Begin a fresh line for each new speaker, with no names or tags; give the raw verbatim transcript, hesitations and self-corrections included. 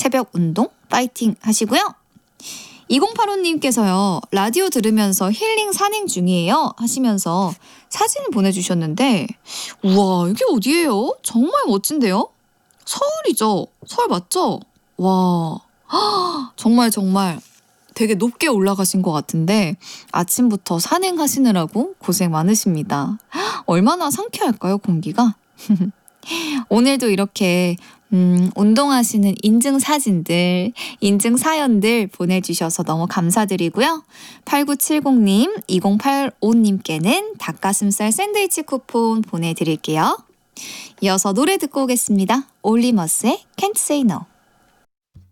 새벽 운동 파이팅 하시고요. 이공팔오님께서요. 라디오 들으면서 힐링 산행 중이에요 하시면서 사진을 보내주셨는데 우와 이게 어디예요? 정말 멋진데요? 서울이죠? 서울 맞죠? 와 정말 정말 되게 높게 올라가신 것 같은데 아침부터 산행하시느라고 고생 많으십니다. 얼마나 상쾌할까요 공기가? 오늘도 이렇게 음, 운동하시는 인증 사진들, 인증 사연들 보내주셔서 너무 감사드리고요. 팔구칠공님, 이공팔오님께는 닭가슴살 샌드위치 쿠폰 보내드릴게요. 이어서 노래 듣고 오겠습니다. 올리머스의 Can't Say No.